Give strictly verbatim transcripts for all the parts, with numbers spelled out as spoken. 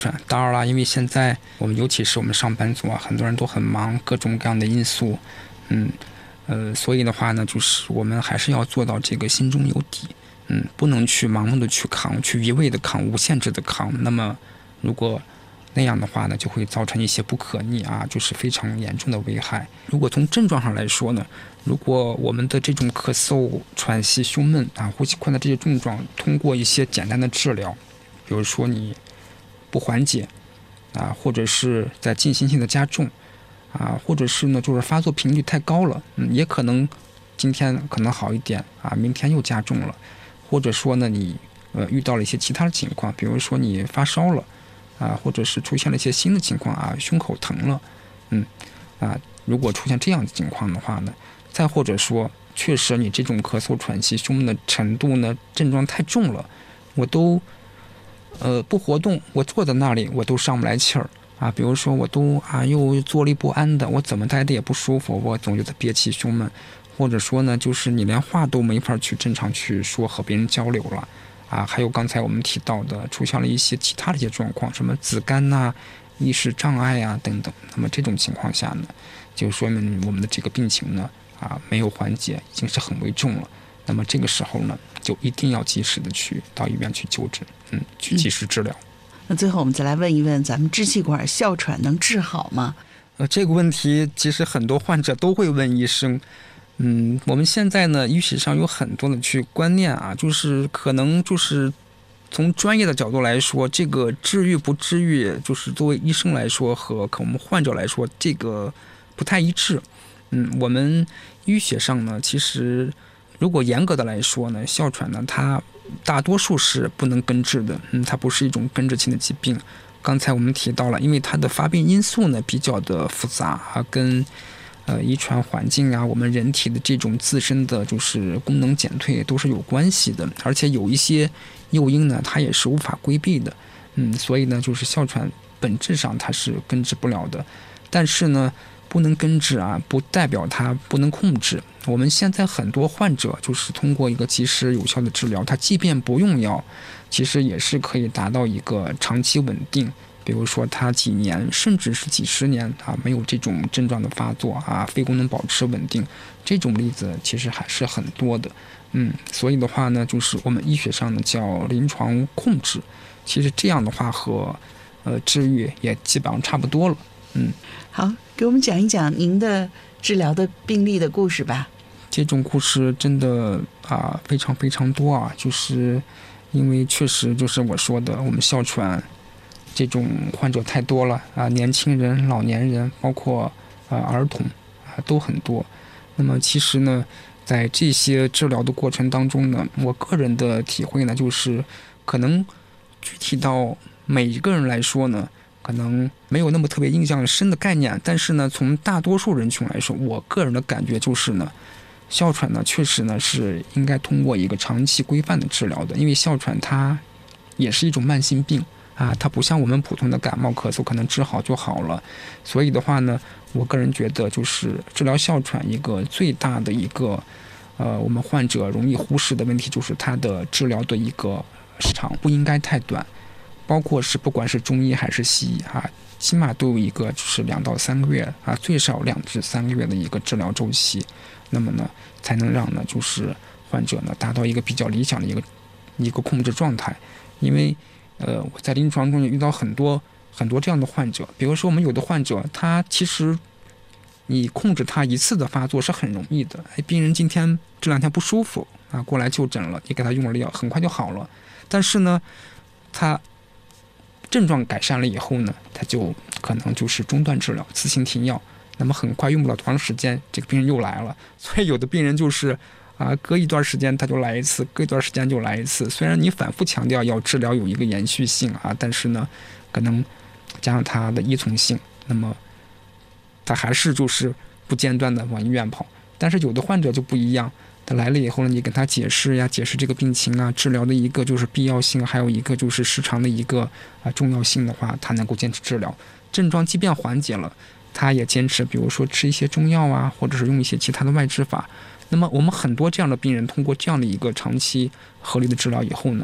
当然了，因为现在我们尤其是我们上班族啊，很多人都很忙，各种各样的因素，嗯，呃，所以的话呢，就是我们还是要做到这个心中有底，嗯，不能去盲目的去扛，去一味的扛，无限制的扛。那么，如果那样的话呢，就会造成一些不可逆啊，就是非常严重的危害。如果从症状上来说呢，如果我们的这种咳嗽、喘息、胸闷啊、呼吸困难这些症状，通过一些简单的治疗，比如说你不缓解啊，或者是在进行性的加重啊，或者是呢就是发作频率太高了，嗯，也可能今天可能好一点啊，明天又加重了，或者说呢你呃遇到了一些其他的情况，比如说你发烧了啊，或者是出现了一些新的情况啊，胸口疼了，嗯啊，如果出现这样的情况的话呢，再或者说确实你这种咳嗽、喘息、胸闷的程度呢症状太重了，我都呃不活动，我坐在那里我都上不来气儿啊，比如说我都啊又坐立不安的，我怎么待的也不舒服，我总觉得憋气胸闷，或者说呢就是你连话都没法去正常去说和别人交流了啊，还有刚才我们提到的出现了一些其他的一些状况，什么子痫呐、意识障碍啊等等，那么这种情况下呢，就说明我们的这个病情呢啊没有缓解，已经是很危重了。那么这个时候呢，就一定要及时的去到医院去救治，嗯，去及时治疗。嗯、 那最后我们再来问一问，咱们支气管哮喘能治好吗？ 呃，这个问题其实很多患者都会问医生。嗯，我们现在呢，医学上有很多的去观念啊，就是可能就是从专业的角度来说，这个治愈不治愈，就是作为医生来说和和我们患者来说，这个不太一致。嗯，我们医学上呢，其实如果严格的来说呢，哮喘呢，它大多数是不能根治的，嗯，它不是一种根治性的疾病。刚才我们提到了，因为它的发病因素呢比较的复杂啊，跟呃遗传环境啊，我们人体的这种自身的就是功能减退都是有关系的，而且有一些诱因呢，它也是无法规避的，嗯，所以呢，就是哮喘本质上它是根治不了的，但是呢，不能根治啊，不代表它不能控制。我们现在很多患者就是通过一个及时有效的治疗，他即便不用药，其实也是可以达到一个长期稳定。比如说他几年甚至是几十年啊没有这种症状的发作啊，肺功能保持稳定，这种例子其实还是很多的。嗯，所以的话呢，就是我们医学上呢叫临床控制，其实这样的话和呃治愈也基本上差不多了。嗯， 好，给我们讲一讲您的治疗的病例的故事吧。 这种故事真的啊非常非常多啊，就是因为确实就是我说的，我们哮喘这种患者太多了啊，年轻人、老年人，包括啊儿童啊都很多。那么其实呢，在这些治疗的过程当中呢，我个人的体会呢，就是可能具体到每一个人来说呢，可能没有那么特别印象深的概念，但是呢，从大多数人群来说，我个人的感觉就是呢，哮喘呢确实呢是应该通过一个长期规范的治疗的，因为哮喘它也是一种慢性病啊，它不像我们普通的感冒咳嗽可能治好就好了，所以的话呢，我个人觉得就是治疗哮喘一个最大的一个呃我们患者容易忽视的问题，就是它的治疗的一个时长不应该太短，包括是不管是中医还是西医啊，起码都有一个就是两到三个月啊，最少两至三个月的一个治疗周期，那么呢才能让呢就是患者呢达到一个比较理想的一个一个控制状态。因为呃我在临床中也遇到很多很多这样的患者，比如说我们有的患者他其实你控制他一次的发作是很容易的，哎，病人今天这两天不舒服啊，过来就诊了，你给他用了药，很快就好了，但是呢他症状改善了以后呢，他就可能就是中断治疗，自行停药，那么很快用不了多长时间，这个病人又来了。所以有的病人就是啊，隔一段时间他就来一次，隔一段时间就来一次。虽然你反复强调要治疗有一个延续性啊，但是呢，可能加上他的依从性，那么他还是就是不间断的往医院跑。但是有的患者就不一样，他来了以后呢，你跟他解释呀，解释这个病情啊，治疗的一个就是必要性，还有一个就是时长的一个啊重要性的话，他能够坚持治疗。症状即便缓解了，他也坚持，比如说吃一些中药啊，或者是用一些其他的外治法。那么我们很多这样的病人，通过这样的一个长期合理的治疗以后呢，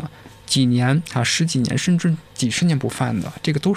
几年啊、十几年甚至几十年不犯的，这个都